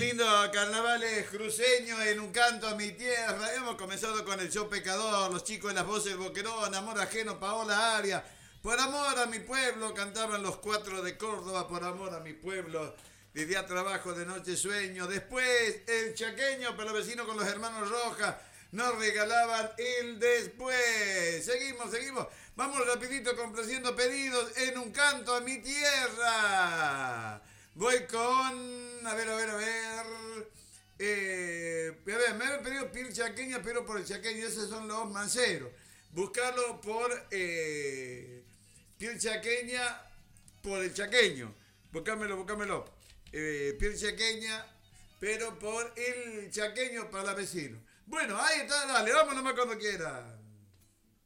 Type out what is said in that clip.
lindo carnavales cruceños en un canto a mi tierra. Hemos comenzado con el Yo Pecador, los chicos de las voces Boquerón, Amor Ajeno, Paola Arias. Por amor a mi pueblo cantaban los cuatro de Córdoba, por amor a mi pueblo. De día trabajo, de noche sueño. Después el chaqueño, pero vecino con los hermanos Rojas. Nos regalaban el después. Seguimos. Vamos rapidito complaciendo pedidos en un canto a mi tierra. Voy con... A ver. Me habían pedido Pil Chaqueña, pero por el chaqueño. Esos son los manceros. Buscarlo por Pil Chaqueña, por el chaqueño. Buscámelo. Pil Chaqueña, pero por el chaqueño para vecino. Bueno, ahí está, dale, vámonos más cuando quiera.